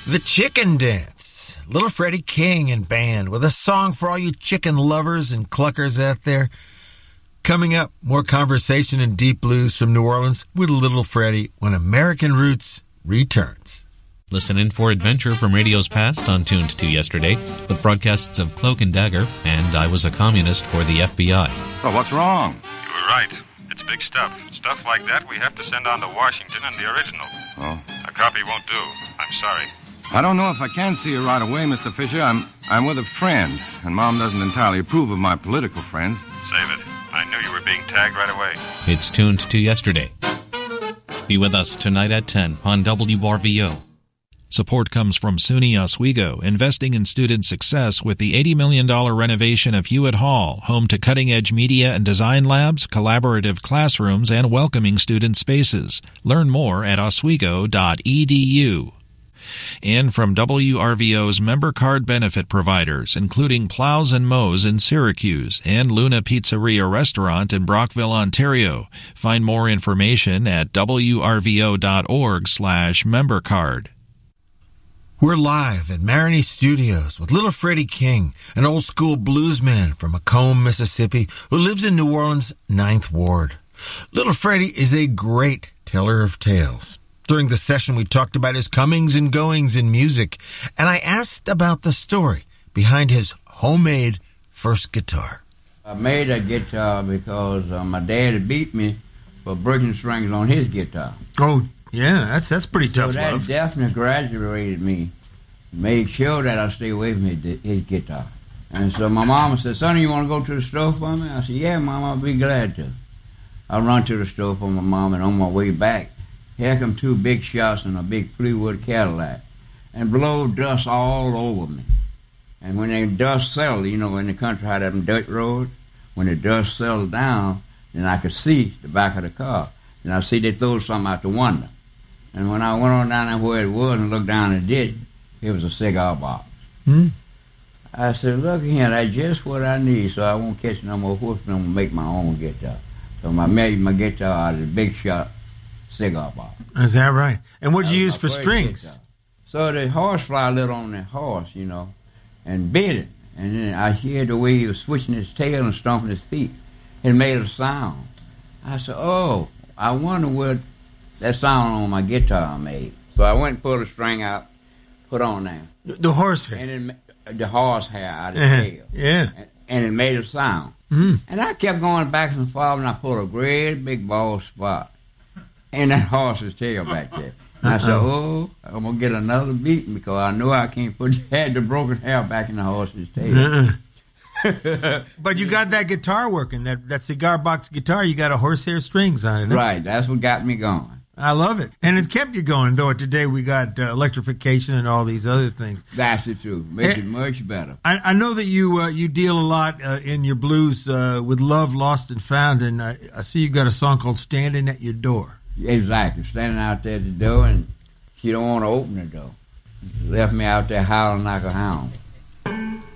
The Chicken Dance. Little Freddie King and band with a song for all you chicken lovers and cluckers out there. Coming up, more conversation and deep blues from New Orleans with Little Freddie when American Roots returns. Listen in for Adventure from radio's past on Tuned to Yesterday with broadcasts of Cloak and Dagger and I Was a Communist for the FBI. Well, what's wrong? You were right. It's big stuff. Stuff like that we have to send on to Washington in the original. Oh? A copy won't do. I'm sorry. I don't know if I can see you right away, Mr. Fisher. I'm with a friend, and Mom doesn't entirely approve of my political friends. Save it. I knew you were being tagged right away. It's Tuned to Yesterday. Be with us tonight at 10 on WRVO. Support comes from SUNY Oswego, investing in student success with the $80 million renovation of Hewitt Hall, home to cutting-edge media and design labs, collaborative classrooms, and welcoming student spaces. Learn more at oswego.edu. And from WRVO's member card benefit providers, including Plows and Mows in Syracuse and Luna Pizzeria Restaurant in Brockville, Ontario. Find more information at wrvo.org/membercard. We're live at Maroney Studios with Little Freddie King, an old-school bluesman from Macomb, Mississippi, who lives in New Orleans' 9th Ward. Little Freddie is a great teller of tales. During the session, we talked about his comings and goings in music, and I asked about the story behind his homemade first guitar. I made that guitar because my daddy beat me for breaking strings on his guitar. Oh, yeah, that's pretty tough so that love. definitely graduated me, made sure that I stay away from his guitar. And so my mama said, "Sonny, you want to go to the store for me?" I said, "Yeah, Mama, I'll be glad to." I run to the store for my mom, and on my way back, here come two big shots in a big Fleetwood Cadillac and blow dust all over me. And when the dust settled, you know, in the country, how them dirt roads, when the dust settled down, then I could see the back of the car. And I see they throw something out the window. And when I went on down there where it was and looked down the ditch, it was a cigar box. I said, "Look here, that's just what I need, so I won't catch no more whooping. I'm going to make my own guitar." So I made my guitar out of the big shot cigar box. Is that right? And what'd you use for strings? Guitar. So the horsefly lit on the horse, you know, and bit it. And then I heard the way he was switching his tail and stomping his feet. It made a sound. I said, "Oh, I wonder what that sound on my guitar made." So I went and pulled a string out, put on there. The horsehair. And then the horsehair out of the tail. Yeah. And it made a sound. And I kept going back and forth, and I pulled a great big bald spot in that horse's tail back there. And I said, "Oh, I'm going to get another beating because I know I can't put the broken hair back in the horse's tail." But you got that guitar working, that cigar box guitar, you got a horsehair strings on it. Right, that's what got me going. I love it. And it kept you going, though. Today we got electrification and all these other things. That's the truth. Makes it much better. I know that you deal a lot in your blues with Love, Lost, and Found, and I see you got a song called Standing at Your Door. Exactly. Standing out there at the door, and she don't want to open the door. She left me out there howling like a hound.